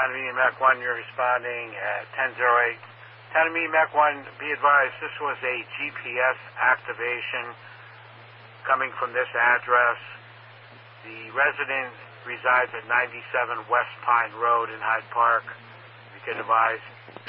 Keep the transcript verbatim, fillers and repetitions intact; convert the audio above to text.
Town of Meeting Mac one, you're responding at ten oh eight. Town of Meeting Mac one, be advised, this was a G P S activation coming from this address. The resident resides at ninety-seven West Pine Road in Hyde Park. You can advise